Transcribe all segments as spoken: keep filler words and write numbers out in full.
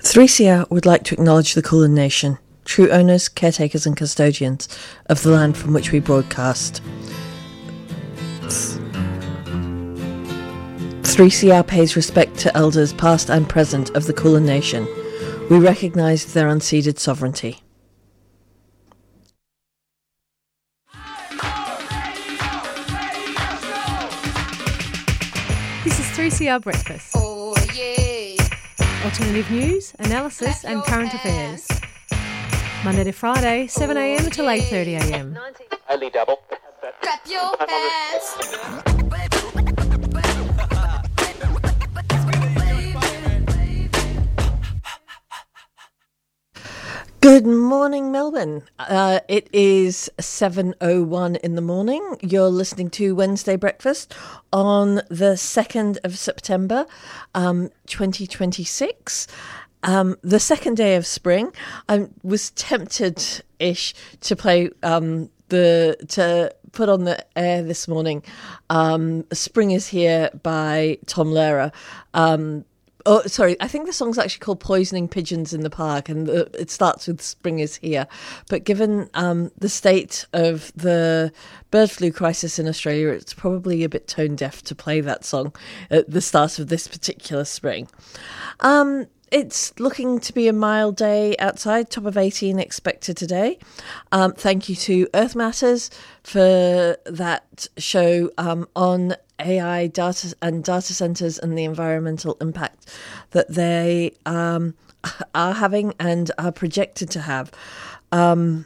three C R would like to acknowledge the Kulin Nation, true owners, caretakers and custodians of the land from which we broadcast. three C R pays respect to elders past and present of the Kulin Nation. We recognise their unceded sovereignty. This is three C R Breakfast. Oh, yeah. Alternative news, analysis and current affairs. Monday to Friday, seven a m till eight thirty a m. Only double. Clap your hands. Good morning, Melbourne. Uh, it is seven oh one in the morning. You're listening to Wednesday Breakfast on the second of September, um, twenty twenty-six. Um, the second day of spring. I was tempted-ish to play um, the to put on the air this morning. Um, Spring is Here by Tom Lehrer. Um, Oh, sorry, I think the song's actually called Poisoning Pigeons in the Park, and the, it starts with Spring is Here. But given um, the state of the bird flu crisis in Australia, it's probably a bit tone deaf to play that song at the start of this particular spring. Um, it's looking to be a mild day outside, top of eighteen expected today. Um, thank you to Earth Matters for that show um, on A I data and data centers and the environmental impact that they um, are having and are projected to have. Um,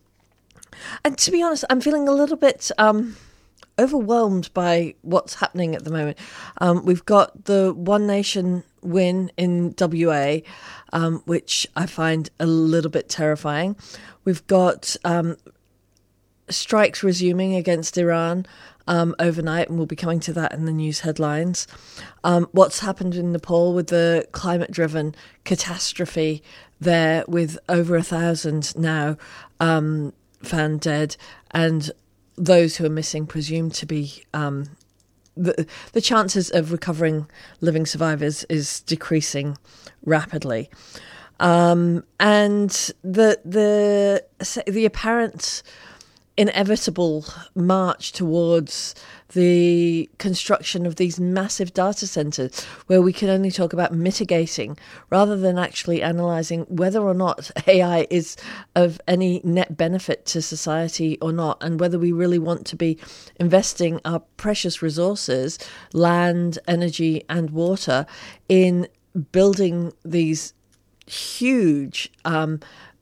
and to be honest, I'm feeling a little bit um, overwhelmed by what's happening at the moment. Um, we've got the One Nation win in W A, um, which I find a little bit terrifying. We've got um, strikes resuming against Iran Um, overnight, and we'll be coming to that in the news headlines. Um, what's happened in Nepal with the climate-driven catastrophe there, with over a thousand now um, found dead, and those who are missing presumed to be um, the the chances of recovering living survivors is decreasing rapidly, um, and the the the apparent inevitable march towards the construction of these massive data centers where we can only talk about mitigating rather than actually analysing whether or not A I is of any net benefit to society or not, and whether we really want to be investing our precious resources, land, energy and water, in building these huge um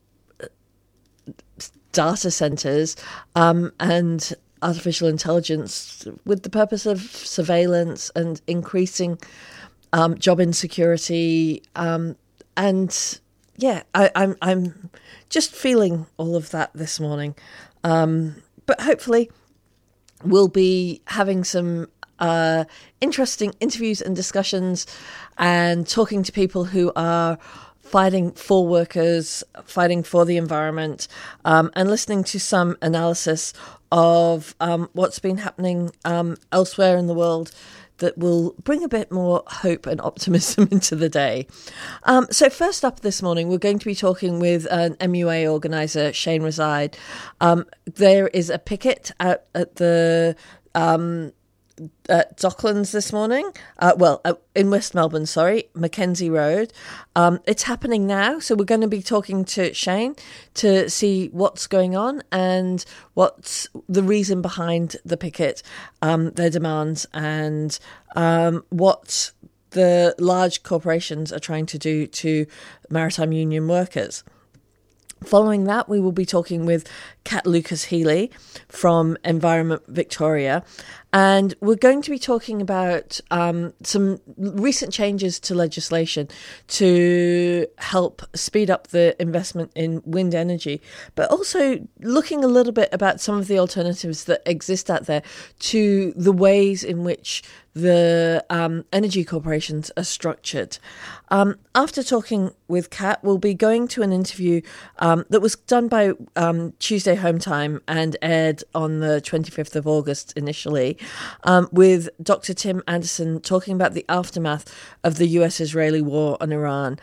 data centers um, and artificial intelligence with the purpose of surveillance and increasing um, job insecurity. Um, and yeah, I, I'm I'm just feeling all of that this morning. Um, but hopefully we'll be having some uh, interesting interviews and discussions and talking to people who are fighting for workers, fighting for the environment, um, and listening to some analysis of um, what's been happening um, elsewhere in the world that will bring a bit more hope and optimism into the day. Um, so first up this morning, we're going to be talking with an M U A organiser, Shane Reside. Um, there is a picket out at the Um, at Docklands this morning, uh, well, uh, in West Melbourne, sorry, Mackenzie Road. Um, it's happening now, so we're going to be talking to Shane to see what's going on and what's the reason behind the picket, um, their demands, and um, what the large corporations are trying to do to maritime union workers. Following that, we will be talking with Kat Lucas-Healy from Environment Victoria, and we're going to be talking about um, some recent changes to legislation to help speed up the investment in wind energy, but also looking a little bit about some of the alternatives that exist out there to the ways in which the um, energy corporations are structured. Um, after talking with Kat, we'll be going to an interview um, that was done by um, Tuesday Home Time and aired on the twenty-fifth of August initially, um, with Doctor Tim Anderson talking about the aftermath of the U S Israeli war on Iran.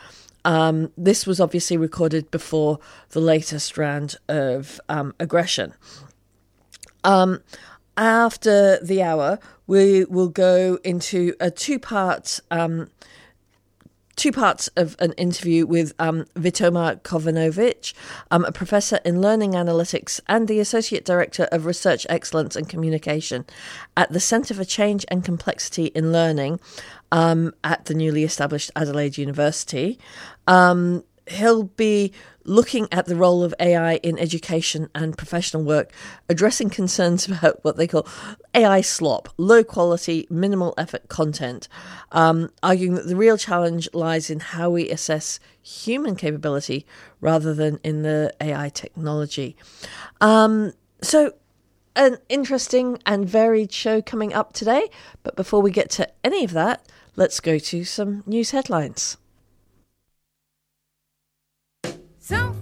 Um, this was obviously recorded before the latest round of um, aggression. Um, after the hour, we will go into a two-part um two parts of an interview with um, Vitomar Kovanovic, um, a professor in learning analytics and the Associate Director of Research Excellence and Communication at the Centre for Change and Complexity in Learning um, at the newly established Adelaide University. Um, he'll be looking at the role of A I in education and professional work, addressing concerns about what they call A I slop, low quality, minimal effort content, um, arguing that the real challenge lies in how we assess human capability rather than in the A I technology. Um, so an interesting and varied show coming up today. But before we get to any of that, let's go to some news headlines. Some